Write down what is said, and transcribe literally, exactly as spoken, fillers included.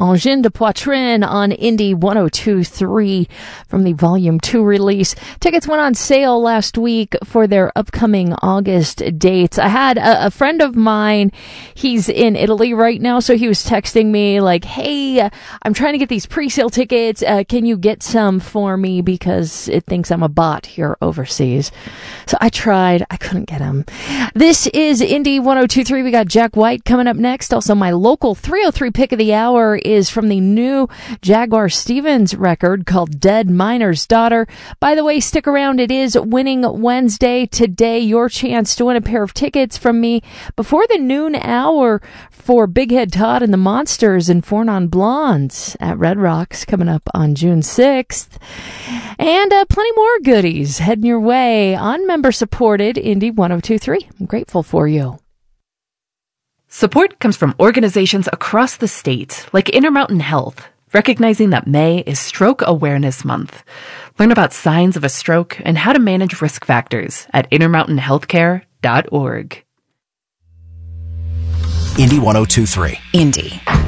Engine de Poitrine on Indie one oh two point three from the Volume two release. Tickets went on sale last week for their upcoming August dates. I had a, a friend of mine, he's in Italy right now, so he was texting me like, hey, I'm trying to get these pre-sale tickets. Uh, can you get some for me because it thinks I'm a bot here overseas? So I tried. I couldn't get them. This is Indie one oh two point three. We got Jack White coming up next. Also, my local three oh three pick of the hour is from the new Jaguar Stevens record called Dead Miner's Daughter. By the way, stick around. It is Winning Wednesday today. Your chance to win a pair of tickets from me before the noon hour for Big Head Todd and the Monsters and Four Non Blondes at Red Rocks coming up on June sixth. And uh, plenty more goodies heading your way on member-supported Indie one oh two point three. I'm grateful for you. Support comes from organizations across the state, like Intermountain Health, recognizing that May is Stroke Awareness Month. Learn about signs of a stroke and how to manage risk factors at intermountain healthcare dot org. Indie one oh two point three. Indie